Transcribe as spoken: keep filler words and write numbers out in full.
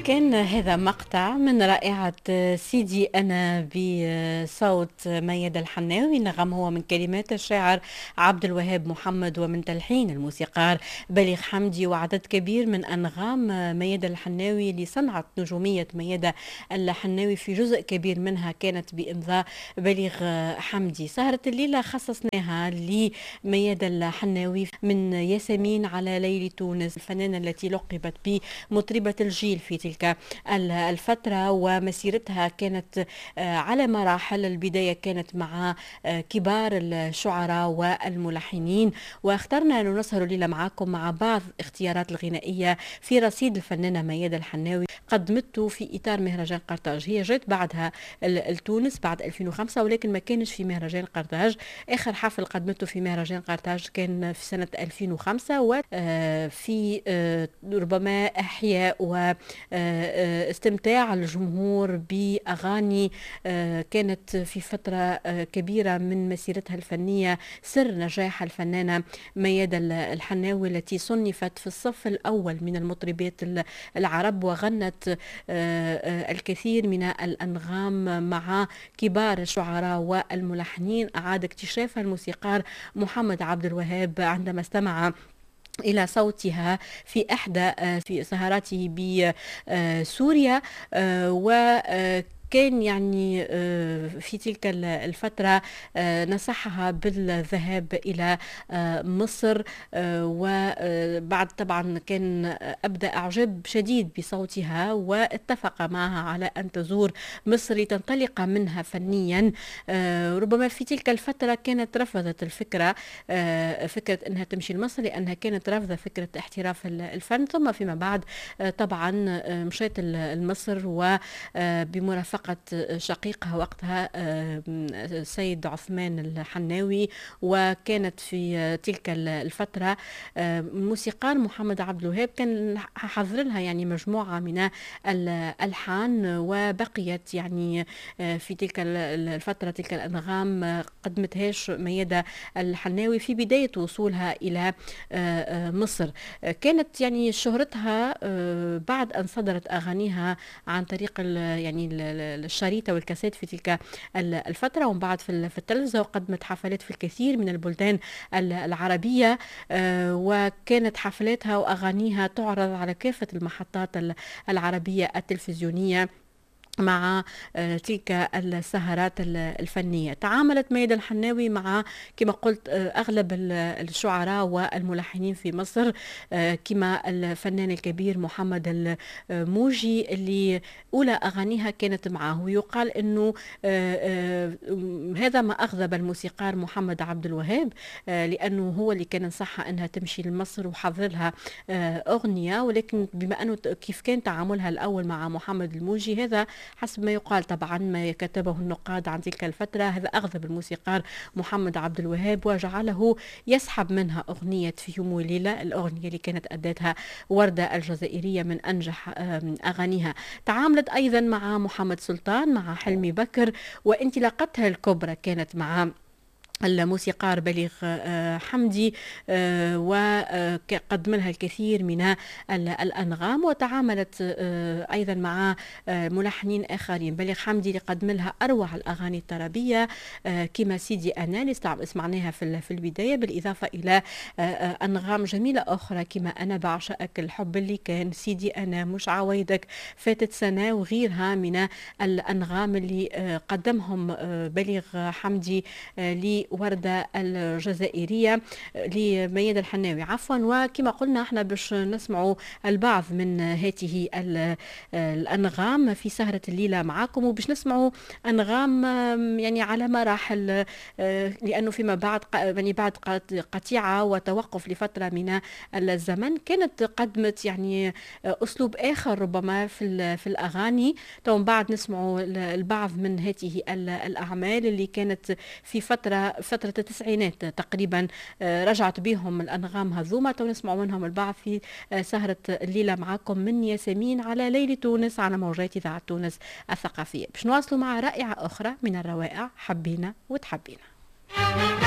كان هذا مقطع من رائعة سيدي أنا بصوت ميادة الحناوي. النغم هو من كلمات الشاعر عبد الوهاب محمد ومن تلحين الموسيقار بليغ حمدي، وعدد كبير من أنغام ميادة الحناوي اللي صنعت نجومية ميادة الحناوي في جزء كبير منها كانت بإمضاء بليغ حمدي. سهرة الليلة خصصناها لميادة الحناوي من ياسمين على ليل تونس، الفنانة التي لقبت بمطربة الجيل في تلك الفترة، ومسيرتها كانت على مراحل. البداية كانت مع كبار الشعراء والملحنين، واخترنا أن نسهر الليلة معكم مع بعض اختيارات الغنائية في رصيد الفنانة ميادة الحناوي قدمته في إطار مهرجان قرطاج. هي جت بعدها التونس بعد ألفين وخمسة، ولكن ما كانش في مهرجان قرطاج. آخر حفل قدمته في مهرجان قرطاج كان في سنة ألفين وخمسة، وفي ربما إحياء و استمتاع الجمهور بأغاني كانت في فترة كبيرة من مسيرتها الفنية سر نجاح الفنانة ميادة الحناوي، التي صنفت في الصف الأول من المطربات العرب، وغنت الكثير من الأنغام مع كبار الشعراء والملحنين. أعاد اكتشافها الموسيقار محمد عبد الوهاب عندما استمع إلى صوتها في إحدى في سهراته بسوريا، و كان يعني في تلك الفترة نصحها بالذهاب إلى مصر، وبعد طبعا كان أبدأ إعجاب شديد بصوتها واتفق معها على أن تزور مصر لتنطلق منها فنيا. ربما في تلك الفترة كانت رفضت الفكرة فكرة أنها تمشي لمصر، لأنها كانت رافضة فكرة احتراف الفن. ثم فيما بعد طبعا مشيت لمصر وبمرافقة شقيقها وقتها السيد عثمان الحناوي، وكانت في تلك الفترة الموسيقار محمد عبد الوهاب كان حضر لها يعني مجموعة من الألحان، وبقيت يعني في تلك الفترة تلك الأنغام قدمتهاش ميادة الحناوي في بداية وصولها إلى مصر. كانت يعني شهرتها بعد أن صدرت أغانيها عن طريق يعني الشريطة والكاسيت في تلك الفترة، ومن بعد في التلفزة، وقدمت حفلات في الكثير من البلدان العربية، وكانت حفلاتها وأغانيها تعرض على كافة المحطات العربية التلفزيونية مع تلك السهرات الفنية. تعاملت ميادة الحناوي مع كما قلت أغلب الشعراء والملحنين في مصر، كما الفنان الكبير محمد الموجي اللي أولى أغانيها كانت معه. ويقال أنه هذا ما أغضب الموسيقار محمد عبد الوهاب، لأنه هو اللي كان نصحها أنها تمشي لمصر وحضر لها أغنية، ولكن بما أنه كيف كان تعاملها الأول مع محمد الموجي، هذا حسب ما يقال طبعا ما كتبه النقاد عن تلك الفترة، هذا أغضب الموسيقار محمد عبد الوهاب وجعله يسحب منها أغنية في يوم وليلة، الأغنية اللي كانت أدتها وردة الجزائرية من أنجح أغانيها. تعاملت أيضا مع محمد سلطان، مع حلمي بكر، وانطلاقتها الكبرى كانت مع الموسيقار بليغ حمدي، وقدم لها الكثير من الأنغام. وتعاملت أيضا مع ملحنين آخرين. بليغ حمدي اللي قدم لها أروع الأغاني الطربية كما سيدي أنا اللي سمعناها في البداية، بالإضافة إلى أنغام جميلة أخرى كما أنا بعشقك، الحب اللي كان، سيدي أنا، مش عوايدك، فاتت سنة، وغيرها من الأنغام اللي قدمهم بليغ حمدي لي وردة الجزائرية لميادة الحناوي عفوا. وكما قلنا احنا باش نسمعوا البعض من هذه الأنغام في سهرة الليلة معاكم، وباش نسمعوا أنغام يعني على مراحل، لأنه فيما بعد يعني بعد قطيعة وتوقف لفترة من الزمن كانت قدمت يعني أسلوب آخر ربما في في الأغاني. ثم بعد نسمعوا البعض من هذه الأعمال اللي كانت في فترة فترة التسعينات تقريبا رجعت بهم الأنغام هذوما، ونسمع منهم البعض في سهرة الليلة معكم من ياسمين على ليل تونس على موجات إذاعة تونس الثقافية. باش نواصلوا مع رائعة أخرى من الروائع، حبينا وتحبينا.